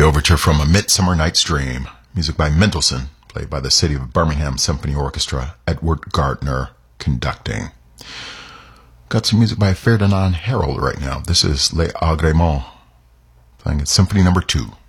overture from A Midsummer Night's Dream, music by Mendelssohn, played by the City of Birmingham Symphony Orchestra, Edward Gardner conducting. Got some music by Ferdinand Harold right now. This is Les Agréments, playing at Symphony No. 2.